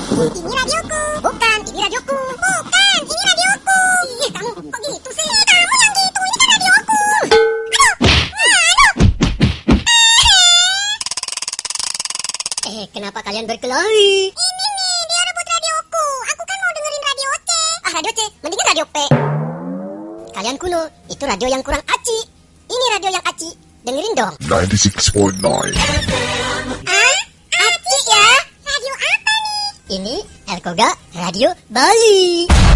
Ini radioku. Bukan, ini radioku. Bukan, ini radioku. Ih, kamu kok gitu sih? Kamu yang gitu, ini kan radioku. Aduh. Kenapa kalian berkelahi? Ini nih, dia rebut radioku. Aku kan mau dengerin radio C. Radio C, mendingan radio P. Kalian kuno, itu radio yang kurang aci. Ini radio yang aci. Dengerin dong. 96.9. Aci ya? Radio apa nih? Ini Elkoga Radio Bali.